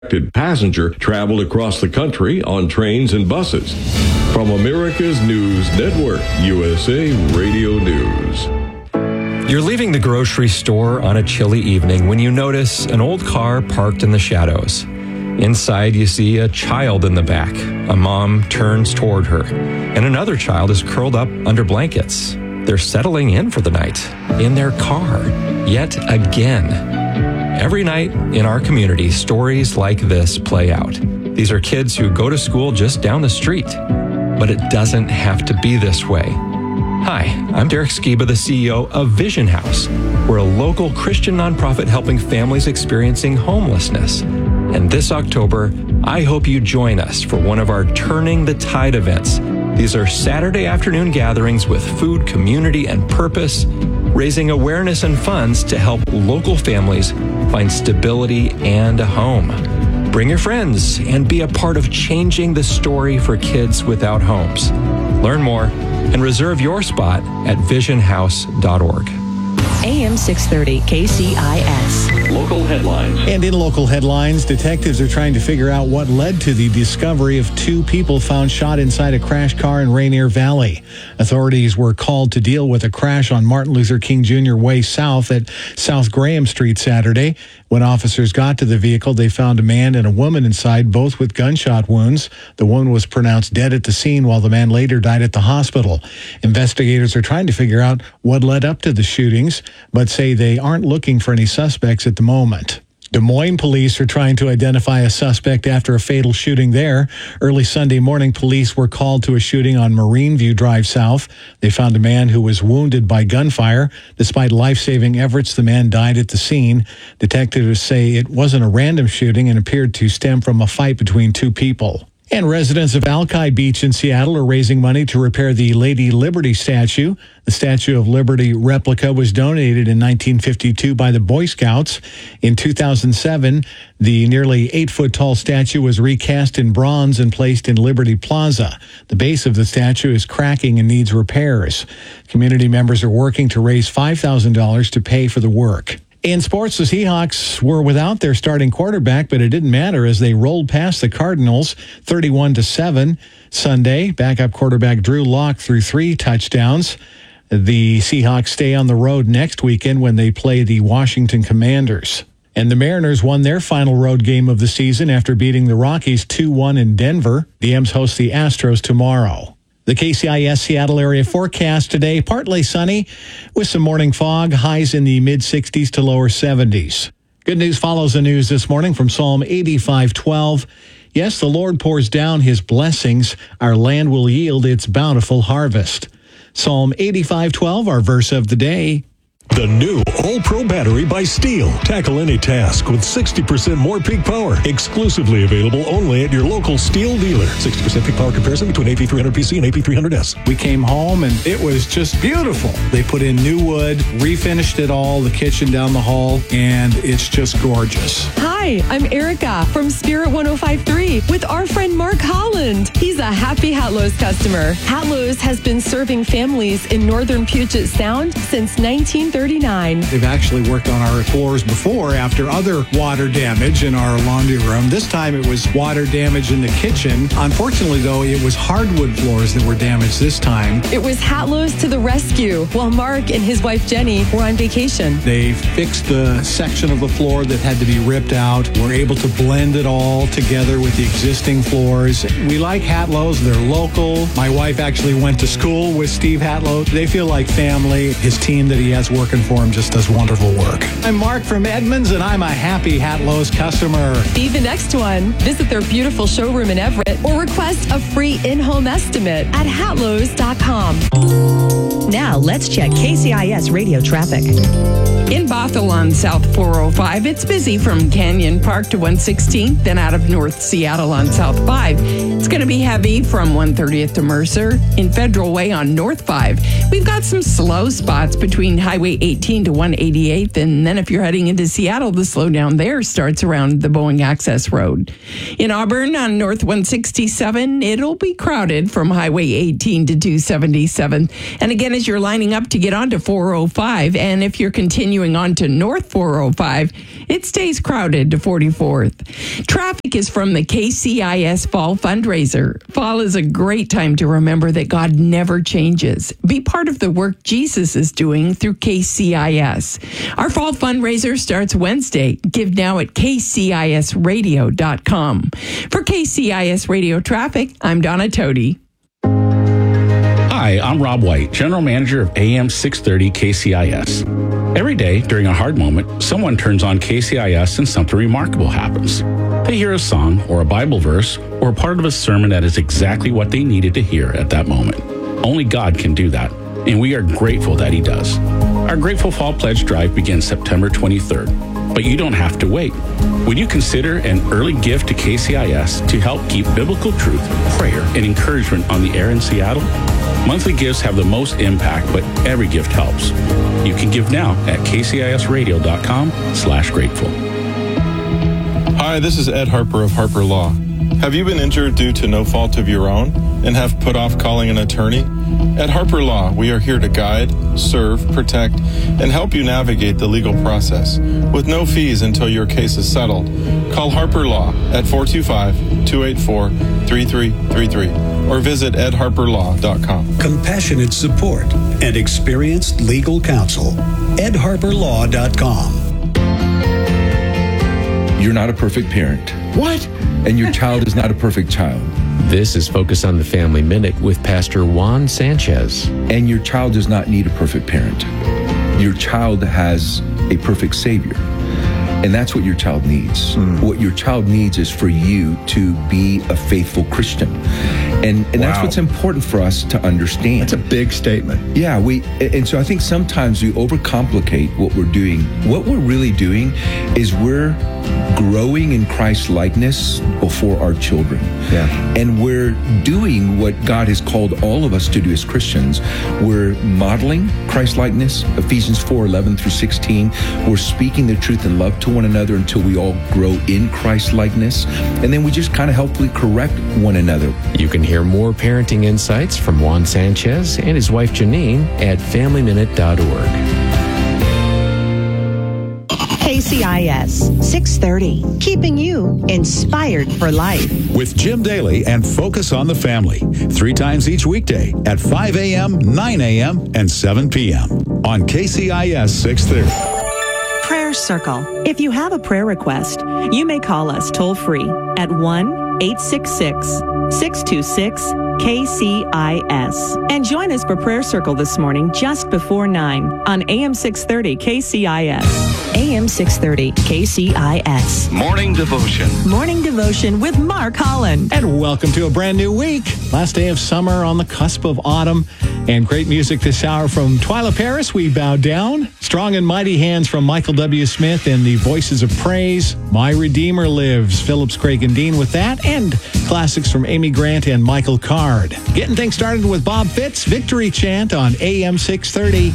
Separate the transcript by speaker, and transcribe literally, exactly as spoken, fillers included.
Speaker 1: passenger traveled across the country on trains and buses. From America's News Network, U S A Radio News.
Speaker 2: You're leaving the grocery store on a chilly evening when you notice an old car parked in the shadows. Inside, you see a child in the back. A mom turns toward her, and another child is curled up under blankets. They're settling in for the night in their car, yet again. Every night in our community, stories like this play out. These are kids who go to school just down the street, but it doesn't have to be this way. Hi, I'm Derek Skiba, the C E O of Vision House. We're a local Christian nonprofit helping families experiencing homelessness. And this October, I hope you join us for one of our Turning the Tide events. These are Saturday afternoon gatherings with food, community, and purpose, raising awareness and funds to help local families find stability and a home. Bring your friends and be a part of changing the story for kids without homes. Learn more and reserve your spot at vision house dot org.
Speaker 3: A M six thirty K C I S.
Speaker 1: Local headlines.
Speaker 4: And in local headlines, detectives are trying to figure out what led to the discovery of two people found shot inside a crashed car in Rainier Valley. Authorities were called to deal with a crash on Martin Luther King Junior Way South at South Graham Street Saturday. When officers got to the vehicle, they found a man and a woman inside, both with gunshot wounds. The woman was pronounced dead at the scene, while the man later died at the hospital. Investigators are trying to figure out what led up to the shootings, but say they aren't looking for any suspects at the moment. Des Moines police are trying to identify a suspect after a fatal shooting there. Early Sunday morning, police were called to a shooting on Marine View Drive South. They found a man who was wounded by gunfire. Despite life-saving efforts, the man died at the scene. Detectives say it wasn't a random shooting and appeared to stem from a fight between two people. And residents of Alki Beach in Seattle are raising money to repair the Lady Liberty statue. The Statue of Liberty replica was donated in nineteen fifty-two by the Boy Scouts. In two thousand seven, the nearly eight-foot-tall statue was recast in bronze and placed in Liberty Plaza. The base of the statue is cracking and needs repairs. Community members are working to raise five thousand dollars to pay for the work. In sports, the Seahawks were without their starting quarterback, but it didn't matter as they rolled past the Cardinals thirty-one to seven Sunday. Backup quarterback Drew Lock threw three touchdowns. The Seahawks stay on the road next weekend when they play the Washington Commanders. And the Mariners won their final road game of the season after beating the Rockies two one in Denver. The M's host the Astros tomorrow. The K C I S Seattle area forecast today, partly sunny with some morning fog, highs in the mid-sixties to lower seventies. Good news follows the news this morning from Psalm eighty-five twelve. Yes, the Lord pours down his blessings. Our land will yield its bountiful harvest. Psalm eighty-five twelve, our verse of the day.
Speaker 5: The new All-Pro battery by Steel. Tackle any task with sixty percent more peak power. Exclusively available only at your local Steel dealer. sixty percent peak power comparison between A P three hundred P C and A P three hundred S.
Speaker 4: We came home and it was just beautiful. They put in new wood, refinished it all, the kitchen down the hall, and it's just gorgeous.
Speaker 6: Hi, I'm Erica from Spirit one oh five point three with our friend Mark Holland. He's a happy Hatlo's customer. Hatlo's has been serving families in northern Puget Sound since nineteen thirty-nine.
Speaker 4: They've actually worked on our floors before after other water damage in our laundry room. This time it was water damage in the kitchen. Unfortunately, though, it was hardwood floors that were damaged this time.
Speaker 6: It was Hatlo's to the rescue while Mark and his wife Jenny were on vacation.
Speaker 4: They fixed the section of the floor that had to be ripped out. We're able to blend it all together with the existing floors. We like Hatlo's. They're local. My wife actually went to school with Steve Hatlo. They feel like family. His team that he has working for him just does wonderful work. I'm Mark from Edmonds, and I'm a happy Hatlo's customer.
Speaker 6: Be the next one. Visit their beautiful showroom in Everett or request a free in-home estimate at hatlos dot com.
Speaker 3: Now let's check K C I S radio traffic.
Speaker 7: In Bothell on South four oh five, it's busy from Canyon Park to one sixteenth, then out of North Seattle on South five. It's going to be heavy from one thirtieth to Mercer. In Federal Way on North five, we've got some slow spots between Highway eighteen to one eighty-eighth. And then if you're heading into Seattle, the slowdown there starts around the Boeing Access Road. In Auburn on North one sixty-seven, it'll be crowded from Highway eighteen to two seventy-seven. And again, as you're lining up to get onto four oh five, and if you're continuing on to North four oh five, it stays crowded to forty-fourth. Traffic is from the K C I S Fall Fundraiser. Fall is a great time to remember that God never changes. Be part of the work Jesus is doing through K C I S. Our fall fundraiser starts Wednesday. Give now at k c i s radio dot com. For K C I S Radio Traffic, I'm Donna Tody.
Speaker 8: Hi, I'm Rob White, General Manager of A M six thirty K C I S. Every day during a hard moment, someone turns on K C I S and something remarkable happens. They hear a song or a Bible verse or a part of a sermon that is exactly what they needed to hear at that moment. Only God can do that, and we are grateful that He does. Our Grateful Fall Pledge Drive begins September twenty-third, but you don't have to wait. Would you consider an early gift to K C I S to help keep biblical truth, prayer, and encouragement on the air in Seattle? Monthly gifts have the most impact, but every gift helps. You can give now at k c i s radio dot com slash grateful.
Speaker 9: Hi, this is Ed Harper of Harper Law. Have you been injured due to no fault of your own and have put off calling an attorney? At Harper Law, we are here to guide, serve, protect, and help you navigate the legal process with no fees until your case is settled. Call Harper Law at four two five, two eight four, three three three three or visit ed harper law dot com.
Speaker 10: Compassionate support and experienced legal counsel. ed harper law dot com.
Speaker 11: You're not a perfect parent.
Speaker 12: What?
Speaker 11: And your child is not a perfect child.
Speaker 13: This is Focus on the Family Minute with Pastor Juan Sanchez.
Speaker 11: And your child does not need a perfect parent. Your child has a perfect Savior. And that's what your child needs. Mm. What your child needs is for you to be a faithful Christian. And, and wow. that's what's important for us to understand.
Speaker 12: That's a big statement.
Speaker 11: Yeah, we and so I think sometimes we overcomplicate what we're doing. What we're really doing is we're growing in Christ's likeness before our children.
Speaker 12: Yeah.
Speaker 11: And we're doing what God has called all of us to do as Christians. We're modeling Christ likeness, Ephesians four, eleven through sixteen. We're speaking the truth in love to one another until we all grow in Christ likeness. And then we just kind of helpfully correct one another.
Speaker 13: You can hear more parenting insights from Juan Sanchez and his wife Janine at family minute dot org.
Speaker 3: K C I S six thirty, keeping you inspired for life.
Speaker 14: With Jim Daly and Focus on the Family, three times each weekday at five a.m., nine a.m., and seven p.m. on K C I S six thirty.
Speaker 3: Prayer Circle. If you have a prayer request, you may call us toll free at one eight six six, six two six, K C I S. And join us for Prayer Circle this morning just before nine on A M six thirty K C I S. A M six thirty K C I S.
Speaker 15: Morning Devotion.
Speaker 3: Morning Devotion with Mark Holland.
Speaker 4: And welcome to a brand new week. Last day of summer on the cusp of autumn. And great music this hour from Twyla Paris, We Bow Down. Strong and Mighty Hands from Michael W. Smith and the Voices of Praise. My Redeemer Lives, Phillips, Craig, and Dean with that. And classics from Amy Grant and Michael Card. Getting things started with Bob Fitts, Victory Chant on A M six thirty.